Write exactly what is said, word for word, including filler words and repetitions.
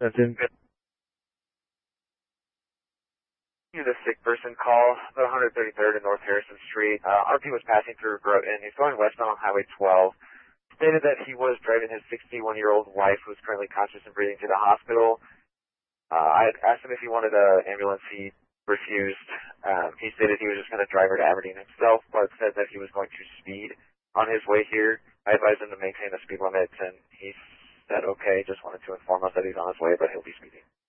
That's in. You the sick person call, about one thirty-third and North Harrison Street. Uh, R P was passing through Groton. He's going westbound on Highway twelve. Stated that he was driving his sixty-one-year-old wife, who's currently conscious and breathing, to the hospital. Uh, I had asked him if he wanted an ambulance. He refused. Um, he stated he was just going to drive her to Aberdeen himself, but said that he was going to speed on his way here. I advised him to maintain the speed limits, and he said okay, just wanted to inform us that he's on his way, but he'll be speeding.